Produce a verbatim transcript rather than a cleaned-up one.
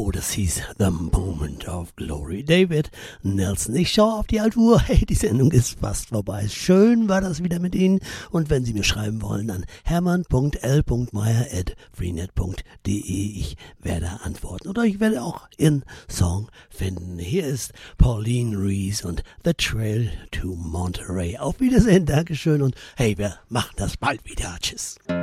Oh, das hieß The Moment of Glory. David Nelson. Ich schaue auf die Altuhr. Hey, die Sendung ist fast vorbei. Schön war das wieder mit Ihnen. Und wenn Sie mir schreiben wollen, dann hermann punkt l punkt meier at freenet punkt de. Ich werde antworten. Oder ich werde auch Ihren Song finden. Hier ist Pauline Reese und The Trail to Monterey. Auf Wiedersehen. Dankeschön. Und hey, wir machen das bald wieder. Tschüss.